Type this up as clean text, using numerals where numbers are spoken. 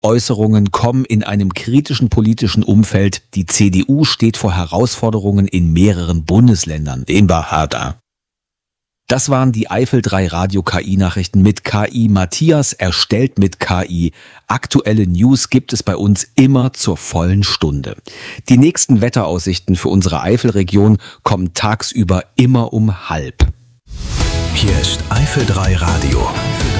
Äußerungen kommen in einem kritischen politischen Umfeld. Die CDU steht vor Herausforderungen in mehreren Bundesländern. Dehnbar harter. Das waren die Eifel 3 Radio KI-Nachrichten mit KI Matthias, erstellt mit KI. Aktuelle News gibt es bei uns immer zur vollen Stunde. Die nächsten Wetteraussichten für unsere Eifelregion kommen tagsüber immer um 12:30. Hier ist Eifel 3 Radio.